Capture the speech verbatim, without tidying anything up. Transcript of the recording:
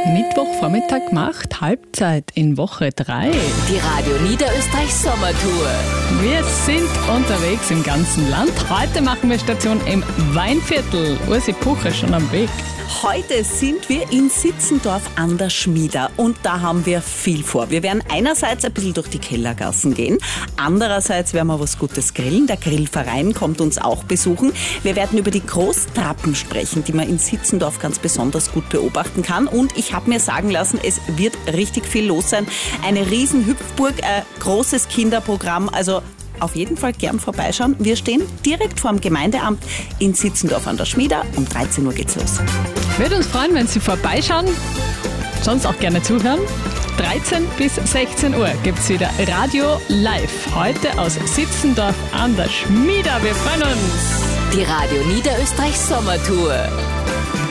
Mittwochvormittag macht Halbzeit in Woche drei. Die Radio Niederösterreich Sommertour. Wir sind unterwegs im ganzen Land. Heute machen wir Station im Weinviertel. Ursi Pucher schon am Weg. Heute sind wir in Sitzendorf an der Schmieder und da haben wir viel vor. Wir werden einerseits ein bisschen durch die Kellergassen gehen, andererseits werden wir was Gutes grillen. Der Grillverein kommt uns auch besuchen. Wir werden über die Großtrappen sprechen, die man in Sitzendorf ganz besonders gut beobachten kann. Und ich habe mir sagen lassen, es wird richtig viel los sein. Eine riesen Hüpfburg, ein großes Kinderprogramm, also auf jeden Fall gern vorbeischauen. Wir stehen direkt vor dem Gemeindeamt in Sitzendorf an der Schmieder. Um dreizehn Uhr geht's los. Würde uns freuen, wenn Sie vorbeischauen. Sonst auch gerne zuhören. dreizehn bis sechzehn Uhr gibt's wieder Radio Live. Heute aus Sitzendorf an der Schmieder. Wir freuen uns. Die Radio Niederösterreich Sommertour.